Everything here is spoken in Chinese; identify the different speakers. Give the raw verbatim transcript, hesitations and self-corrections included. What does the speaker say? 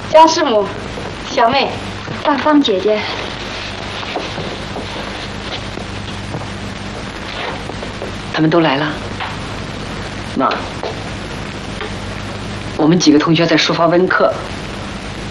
Speaker 1: 江师母，小妹，大芳姐姐。
Speaker 2: 他们都来了。妈，我们几个同学在书房温课，